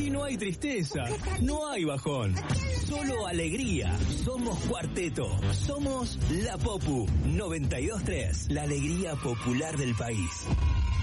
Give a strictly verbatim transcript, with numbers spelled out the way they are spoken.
aquí no hay tristeza, no hay bajón, solo alegría. Somos Cuarteto, somos La Popu noventa y dos tres, la alegría popular del país.